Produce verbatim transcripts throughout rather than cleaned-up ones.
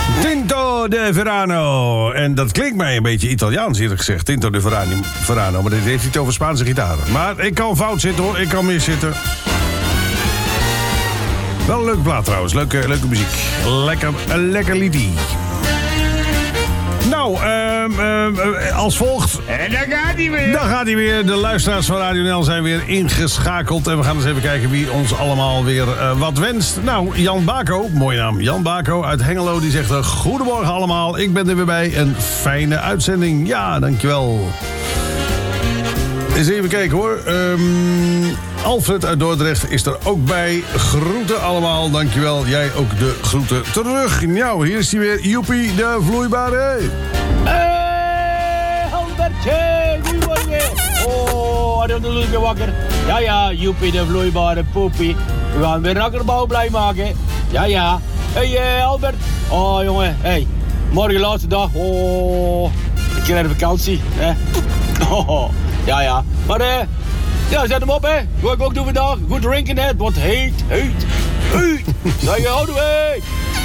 Tinto de Verano. En dat klinkt mij een beetje Italiaans eerlijk gezegd. Tinto de Verani- Verano. Maar dit heeft hij het over Spaanse gitaren. Maar ik kan fout zitten hoor. Ik kan miszitten. Wel een leuke plaat trouwens. Leuke, leuke muziek. Lekker, lekker liedie. Nou, um, um, als volgt. En daar gaat hij weer. Daar gaat hij weer. De luisteraars van Radio N L zijn weer ingeschakeld. En we gaan eens even kijken wie ons allemaal weer uh, wat wenst. Nou, Jan Bako, mooie naam. Jan Bako uit Hengelo, die zegt... Uh, goedemorgen allemaal, ik ben er weer bij. Een fijne uitzending. Ja, dankjewel. Eens even kijken hoor. Um, Alfred uit Dordrecht is er ook bij. Groeten allemaal, dankjewel. Jij ook de groeten terug. Nou, hier is hij weer. Joepie, de vloeibare. Hey, Albertje, wie word je? Oh, hij is een wakker. Ja, ja, Joepie, de vloeibare poepie. We gaan weer rakkerbouw blij maken. Ja, ja. Hey, uh, Albert. Oh, jongen, hey. Morgen laatste dag. Oh, ik krijg vakantie. Hè? Oh, ja, ja. Maar, eh... Uh, ja, zet hem op, hè. Wat ik ook doen vandaag. Goed drinken, hè. Het wordt heet, heet, heet. Zeg je, houden we.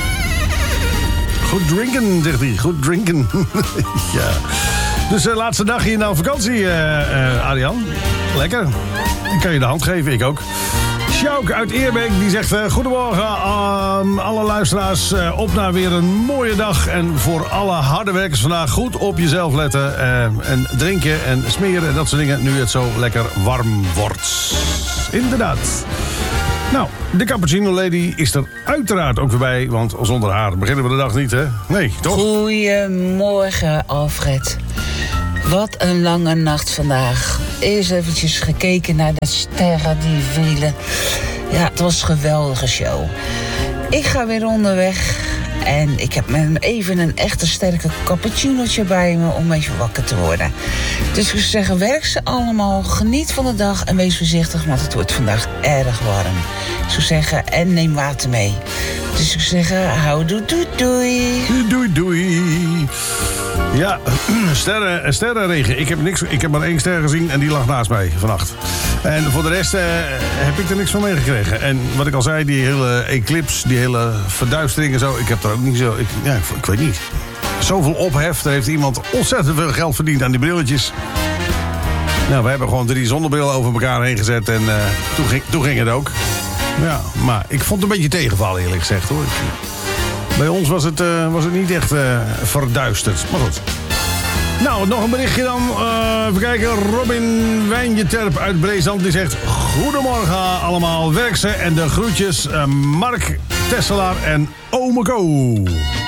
Goed drinken, zegt hij. Goed drinken. Ja. Dus de uh, laatste dag hier nou vakantie, uh, uh, Arjan. Lekker. Ik kan je de hand geven, ik ook. Sjouk uit Eerbeek, die zegt... Uh, goedemorgen, uh, alle luisteraars. Uh, op naar weer een mooie dag. En voor alle harde werkers vandaag goed op jezelf letten. Uh, en drinken en smeren en dat soort dingen. Nu het zo lekker warm wordt. Inderdaad. Nou, de Cappuccino Lady is er uiteraard ook weer bij. Want zonder haar beginnen we de dag niet, hè? Nee, toch? Goedemorgen, Alfred. Wat een lange nacht vandaag. Eerst eventjes gekeken naar de sterren die vielen. Ja, het was een geweldige show. Ik ga weer onderweg. En ik heb met even een echte sterke cappuccinootje bij me om even wakker te worden. Dus ik zou zeggen, werk ze allemaal, geniet van de dag en wees voorzichtig, want het wordt vandaag erg warm. Ik zou zeggen, en neem water mee. Dus ik zou zeggen, hou doei doei doei. Doei doei. Ja, sterren, sterrenregen. Ik heb, niks, ik heb maar één ster gezien en die lag naast mij vannacht. En voor de rest uh, heb ik er niks van meegekregen. En wat ik al zei, die hele eclipse, die hele verduistering en zo... ik heb er ook niet zo... Ik, ja, ik, ik weet niet. Zoveel ophef, er heeft iemand ontzettend veel geld verdiend aan die brilletjes. Nou, we hebben gewoon drie zonnebrillen over elkaar heen gezet en uh, toen, ging, toen ging het ook. Ja, maar ik vond het een beetje tegenvallen eerlijk gezegd hoor. Bij ons was het, uh, was het niet echt uh, verduisterd, maar goed. Nou, nog een berichtje dan. Uh, even kijken. Robin Wijnjeterp uit Breesland. Die zegt... Goedemorgen allemaal. Werk ze en de groetjes. Uh, Mark Tesselaar en Ome Ko.